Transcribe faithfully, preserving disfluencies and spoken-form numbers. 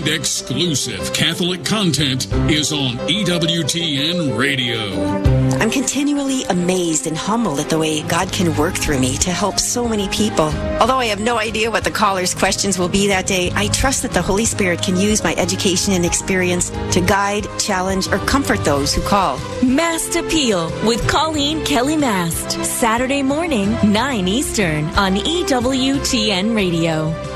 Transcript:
and exclusive Catholic content is on E W T N Radio. I'm continually amazed and humbled at the way God can work through me to help so many people. Although I have no idea what the caller's questions will be that day, I trust that the Holy Spirit can use my education and experience to guide, challenge, or comfort those who call. Mast Appeal with Colleen Kelly Mast. Saturday morning, nine Eastern on E W T N Radio.